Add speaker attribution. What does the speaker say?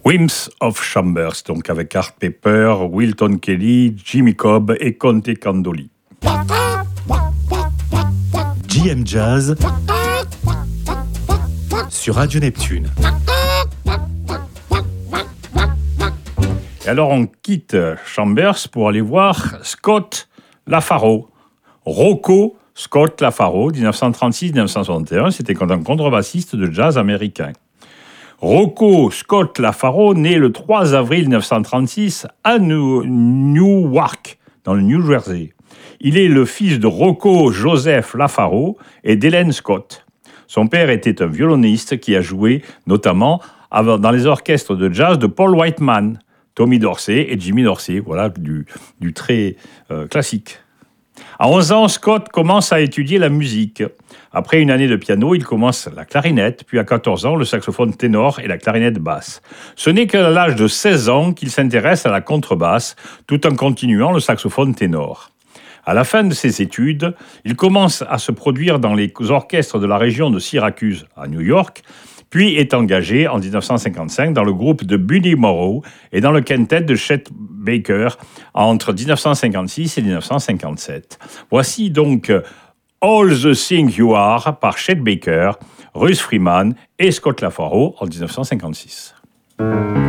Speaker 1: Whims of Chambers, donc avec Art Pepper, Wilton Kelly, Jimmy Cobb et Conte Candoli.
Speaker 2: JM Jazz sur Radio Neptune.
Speaker 1: Et alors on quitte Chambers pour aller voir Scott LaFaro. Rocco Scott LaFaro, 1936-1961, c'était un contrebassiste de jazz américain. Rocco Scott LaFaro, né le 3 avril 1936 à Newark, dans le New Jersey. Il est le fils de Rocco Joseph LaFaro et d'Hélène Scott. Son père était un violoniste qui a joué notamment dans les orchestres de jazz de Paul Whiteman, Tommy Dorsey et Jimmy Dorsey, voilà du très classique. À 11 ans, Scott commence à étudier la musique. Après une année de piano, il commence la clarinette, puis à 14 ans, le saxophone ténor et la clarinette basse. Ce n'est qu'à l'âge de 16 ans qu'il s'intéresse à la contrebasse, tout en continuant le saxophone ténor. À la fin de ses études, il commence à se produire dans les orchestres de la région de Syracuse, à New York, puis est engagé en 1955 dans le groupe de Buddy Morrow et dans le quintet de Chet Baker entre 1956 et 1957. Voici donc All the Things You Are par Chet Baker, Russ Freeman et Scott LaFaro en 1956.